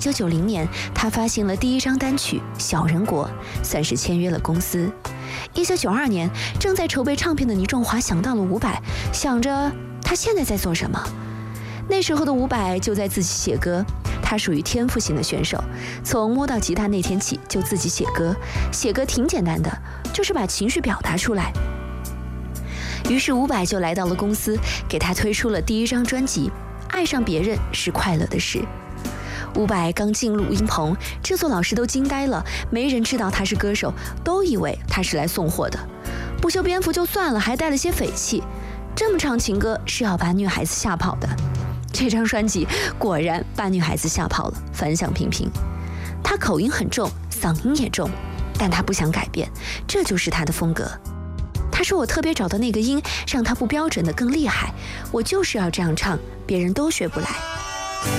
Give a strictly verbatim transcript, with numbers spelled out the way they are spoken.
九九零年，他发行了第一张单曲《小人国》，算是签约了公司。一九九二年，正在筹备唱片的倪仲华想到了伍佰，想着他现在在做什么。那时候的伍佰就在自己写歌，他属于天赋型的选手，从摸到吉他那天起就自己写歌。写歌挺简单的，就是把情绪表达出来。于是伍佰就来到了公司，给他推出了第一张专辑《爱上别人是快乐的事》。伍佰刚进录音棚，制作老师都惊呆了，没人知道他是歌手，都以为他是来送货的。不修边幅就算了，还带了些匪气，这么唱情歌是要把女孩子吓跑的。这张专辑果然把女孩子吓跑了，反响平平。他口音很重，嗓音也重，但他不想改变，这就是他的风格。他说我特别找到那个音，让他不标准的更厉害，我就是要这样唱，别人都学不来。